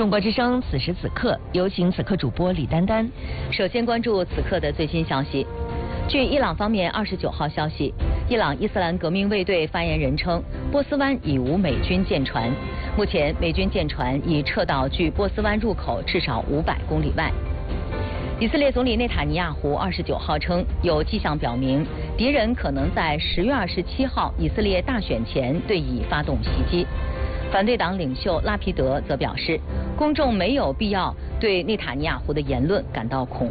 中国之声此时此刻，有请此刻主播李丹丹。 首先关注此刻的最新消息。据伊朗方面29号消息，伊朗伊斯兰革命卫队发言人称，波斯湾已无美军舰船，目前美军舰船已撤到距波斯湾入口至少500公里外。以色列总理内塔尼亚胡29号称，有迹象表明敌人可能在10月27号以色列大选前对以发动袭击。反对党领袖拉皮德则表示，公众没有必要对内塔尼亚胡的言论感到恐